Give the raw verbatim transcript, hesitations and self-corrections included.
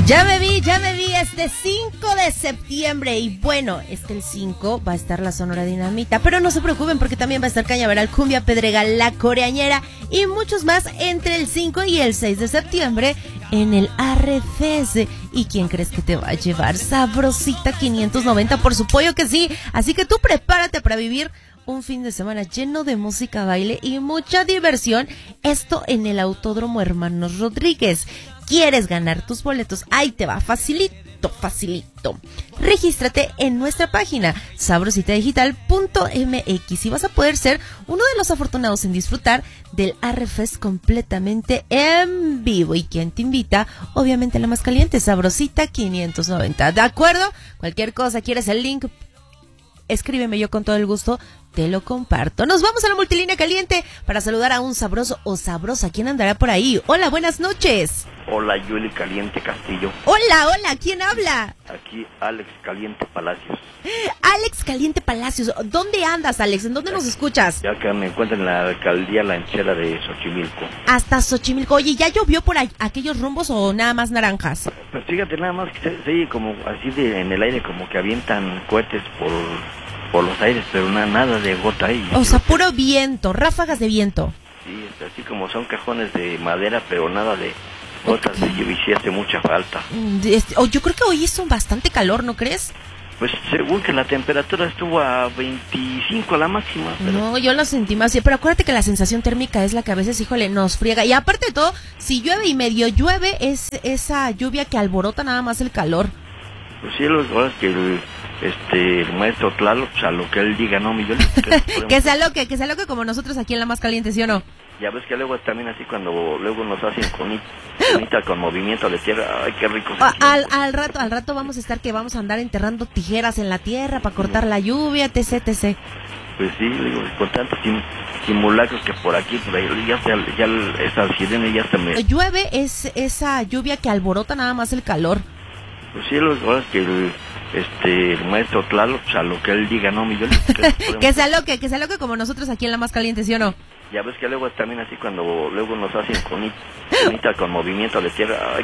Ya me vi, ya me vi, este cinco de septiembre y bueno, es que el cinco va a estar la Sonora Dinamita, pero no se preocupen porque también va a estar Cañaveral, Cumbia Pedregal, La Coreañera y muchos más entre el cinco y el seis de septiembre en el Arrefes. ¿Y quién crees que te va a llevar? Sabrosita quinientos noventa, por su pollo que sí, así que tú prepárate para vivir un fin de semana lleno de música, baile y mucha diversión, esto en el Autódromo Hermanos Rodríguez. ¿Quieres ganar tus boletos? Ahí te va, facilito, facilito. Regístrate en nuestra página sabrosita digital punto m x y vas a poder ser uno de los afortunados en disfrutar del Arrefes completamente en vivo. ¿Y quién te invita? Obviamente la más caliente, Sabrosita quinientos noventa. ¿De acuerdo? Cualquier cosa, ¿quieres el link? Escríbeme, yo con todo el gusto te lo comparto. Nos vamos a la multilínea caliente para saludar a un sabroso o sabrosa. ¿Quién andará por ahí? Hola, buenas noches. Hola, Yuli Caliente Castillo. Hola, hola, ¿quién habla? Aquí Alex Caliente Palacios. Alex Caliente Palacios. ¿Dónde andas, Alex? ¿En dónde nos escuchas? Ya que me encuentro en la alcaldía Lanchera de Xochimilco. Hasta Xochimilco. Oye, ¿ya llovió por ahí, aquellos rumbos o nada más naranjas? Pues fíjate, nada más que se, se oye como así de, en el aire, como que avientan cohetes por, por los aires, pero na, nada de gota ahí. O sea, puro viento, ráfagas de viento. Sí, es así como son cajones de madera, pero nada de gotas de lluvia, y sí hace mucha falta. Este, oh, yo creo que hoy hizo bastante calor, ¿no crees? Pues según que la temperatura estuvo a veinticinco a la máxima. Pero... No, yo lo sentí más, pero acuérdate que la sensación térmica es la que a veces, híjole, nos friega. Y aparte de todo, si llueve y medio llueve, es esa lluvia que alborota nada más el calor. Pues sí, los horas que el, este, el maestro Tlaloc, pues a lo que él diga, ¿no, Miguel? Que sea lo que, que sea lo que como nosotros aquí en La Más Caliente, ¿sí o no? Ya ves que luego también así cuando luego nos hacen conita, conita con movimiento de tierra, ay, qué rico. Al, al rato, al rato vamos a estar que vamos a andar enterrando tijeras en la tierra para cortar la lluvia, etc, etc. Pues sí, digo, con tantos sim, simulacros que por aquí, por ahí, ya, ya, ya esa sirena ya se me... Llueve es esa lluvia que alborota nada más el calor. Pues sí, los horas que el, este, el maestro Tlaloc, pues a lo que él diga, ¿no, Miguel? Que sea lo que, que sea lo que como nosotros aquí en La Más Caliente, ¿sí o no? Ya ves que luego también así cuando luego nos hacen conita, conita con movimiento de tierra, ay,